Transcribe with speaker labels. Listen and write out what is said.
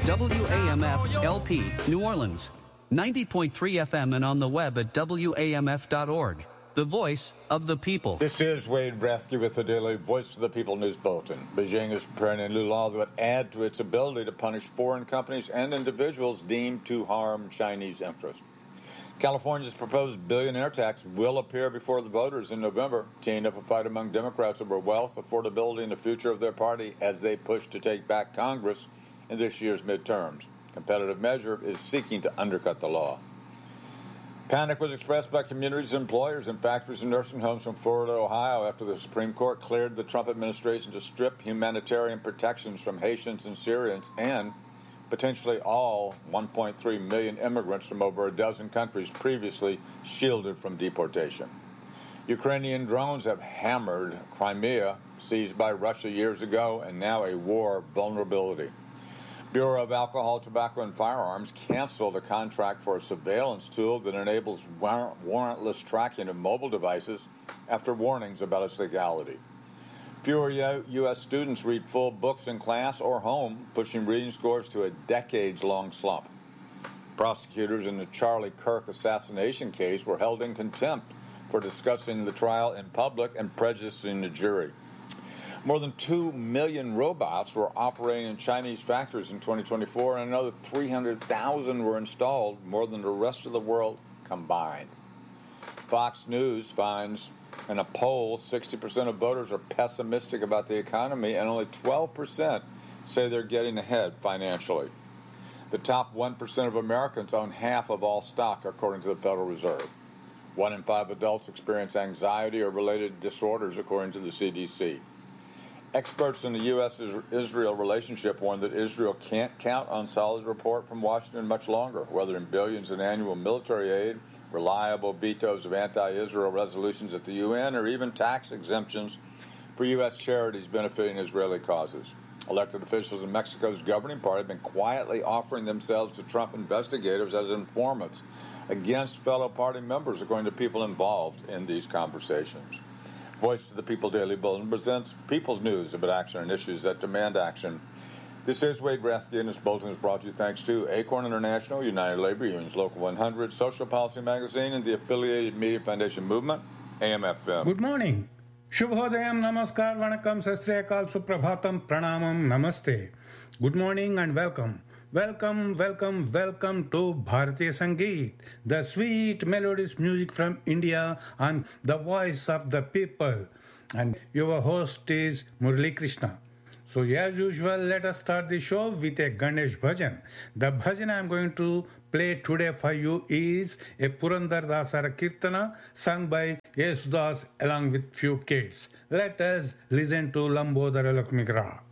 Speaker 1: WAMF LP, New Orleans, 90.3 FM and on the web at WAMF.org. The voice of the people.
Speaker 2: This is Wade Brathke with the Daily Voice of the People News Bulletin. Beijing is preparing a new law that would add to its ability to punish foreign companies and individuals deemed to harm Chinese interests. California's proposed billionaire tax will appear before the voters in November, teeing up a fight among Democrats over wealth, affordability, and the future of their party as they push to take back Congress in this year's midterms. Competitive measure is seeking to undercut the law. Panic was expressed by communities and employers in factories and nursing homes from Florida to Ohio after the Supreme Court cleared the Trump administration to strip humanitarian protections from Haitians and Syrians and potentially all 1.3 million immigrants from over a dozen countries previously shielded from deportation. Ukrainian drones have hammered Crimea, seized by Russia years ago, and now a war vulnerability. Bureau of Alcohol, Tobacco, and Firearms canceled a contract for a surveillance tool that enables warrantless tracking of mobile devices after warnings about its legality. Fewer U.S. students read full books in class or home, pushing reading scores to a decades-long slump. Prosecutors in the Charlie Kirk assassination case were held in contempt for discussing the trial in public and prejudicing the jury. More than 2 million robots were operating in Chinese factories in 2024, and another 300,000 were installed, more than the rest of the world combined. Fox News finds in a poll 60% of voters are pessimistic about the economy, and only 12% say they're getting ahead financially. The top 1% of Americans own half of all stock, according to the Federal Reserve. 1 in 5 adults experience anxiety or related disorders, according to the CDC. Experts in the U.S.-Israel relationship warn that Israel can't count on solid report from Washington much longer, whether in billions in annual military aid, reliable vetoes of anti-Israel resolutions at the UN, or even tax exemptions for U.S. charities benefiting Israeli causes. Elected officials in Mexico's governing party have been quietly offering themselves to Trump investigators as informants against fellow party members, according to people involved in these conversations. Voice of the People Daily Bulletin presents people's news about action and issues that demand action. This is Wade Brathke, and this bulletin is brought to you thanks to Acorn International, United Labor Unions, Local 100, Social Policy Magazine, and the affiliated Media Foundation Movement, AMFM.
Speaker 3: Good morning. Shubhodayam, Namaskar, Vanakkam, Sasriyakal, Suprabhatam, Pranamam, Namaste. Good morning and welcome. Welcome to Bharatiya Sangeet, the sweet melodious music from India and the voice of the people. And your host is Murali Krishna. So as usual, let us start the show with a Ganesh Bhajan. The bhajan I am going to play today for you is a Purandar Dasara Kirtana sung by Yesudas along with few kids. Let us listen to Lambodara Lakmigra.